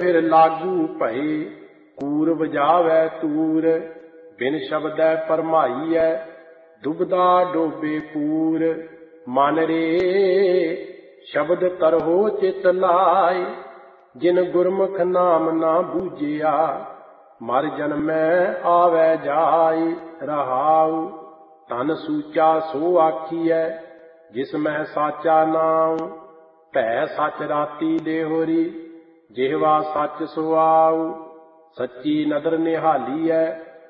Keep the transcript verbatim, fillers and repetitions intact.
ਫਿਰ ਲਾਗੂ ਭਏ, ਕੂਰ ਵਜਾਵੈ ਤੂਰ। ਬਿਨ ਸ਼ਬਦੈ ਭਰਮਾਈਐ, ਦੁਬਦਾ ਡੋਬੇ ਪੂਰ। ਮਨ ਰੇ ਸ਼ਬਦ ਤਰਹੋ ਚਿਤ ਲਾਇ, ਜਿਨ ਗੁਰਮੁਖ ਨਾਮ ਨਾ ਬੂਝਿਆ। ਮਰ ਜਨਮੈ ਆਵੈ ਜਾਇ, ਰਹਾਉ। ਧਨ ਸੂਚਾ ਸੋ ਆਖੀਐ, ਜਿਸ ਮੈਂ ਸਾਚਾ ਨਾਉ। ਭੈ ਸਚ ਰਾਤੀ ਦੇਹੁਰੀ, ਜਿਹਵਾ ਸਚ ਸੁਆਉ। ਸੱਚੀ ਨਦਰ ਨਿਹਾਲੀਐ,